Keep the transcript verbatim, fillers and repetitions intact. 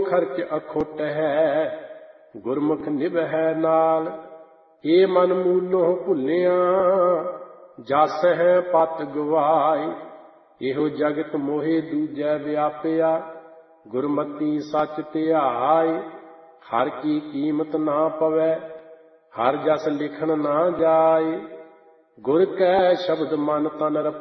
खर्च अखुट है, गुरमुख निभै नाल। ए मन मूलों भुलिया, जस है पत गवाई। एहो जगत मोहे दूजै व्यापिया, गुरमति सच ध्याई। हर की कीमत ना पवै, हर जस लिखन ना जाए। गुर कै शब्द मन तन